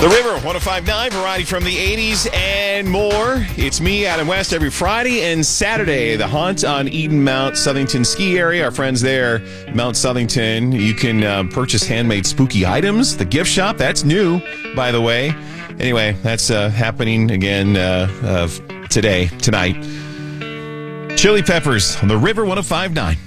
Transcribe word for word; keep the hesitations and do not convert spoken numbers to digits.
The River, one oh five point nine, variety from the eighties and more. It's me, Adam West, every Friday and Saturday. The Haunt on Eden Mount Southington ski area. Our friends there, Mount Southington. You can uh, purchase handmade spooky items. The gift shop, that's new, by the way. Anyway, that's uh, happening again uh, uh, today, tonight. Chili Peppers on The River, one oh five point nine.